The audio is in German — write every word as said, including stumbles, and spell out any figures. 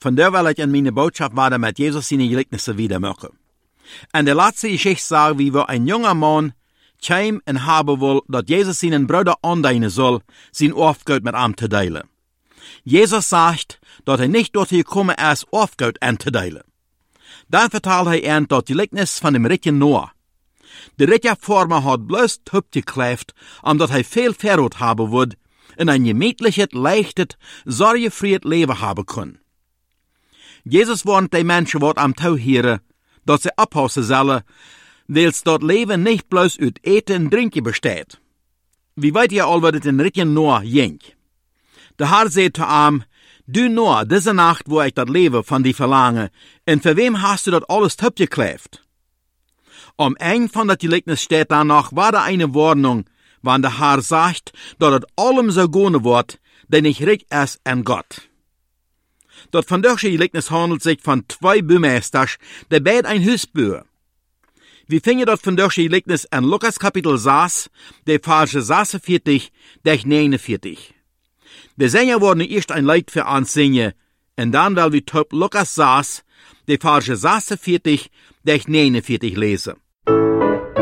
Von der will ich in meine Botschaft weiter mit Jesus seine Gleichnisse wieder machen. Und der letzte Geschichte sagt, wie wir ein junger Mann käme und haben will, dass Jesus seinen Bruder andienen soll, sein Aufgut mit ihm zu teilen. Jesus sagt, dass er nicht dort gekommen ist, Aufgut anzuteilen. Dann vertelt er ihnen das Gleichnis von dem reichen Noah. Der reiche Farmer hat bloß Tüb gekleeft, omdat er viel Verrot haben wird und ein gemütliches, leichtes, sorgefreies Leben haben kann. Jesus warnt die Menschen, die am Tau hören, dass sie abpassen sollen, weil das Leben nicht bloß aus Eten und Trinken besteht. Wie weit ihr all, was den reichen Noah ging? Der Herr sagt zu ihm, du Noah, diese Nacht, wo ich das Leben von dir verlange, und für wem hast du das alles Tüb gekleeft? Am Ende von das Gleichnis steht danach, war da eine Warnung, wann der Herr sagt, dass es allem so gehen wird, der nicht reich ist an Gott. Das von der Gleichnis handelt sich von zwei Bümeisters, der beide ein Haus bauen. Wir finden das von der Gleichnis in Lukas Kapitel sechs, der Verse sechsundvierzig, der neunundvierzig. Wir singen worden erst ein Lied für uns singen, und dann will wir Lukas sechs, der Verse sechsundvierzig, der neunundvierzig lesen.